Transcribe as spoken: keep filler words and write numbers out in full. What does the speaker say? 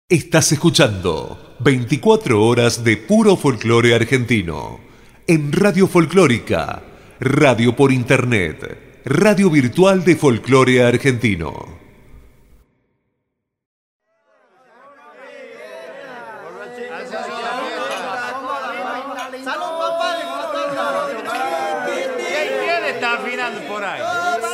Estás escuchando veinticuatro horas de puro folclore argentino en Radio Folclórica, radio por internet, radio virtual de folclore argentino. ¿Quién está afinando por ahí?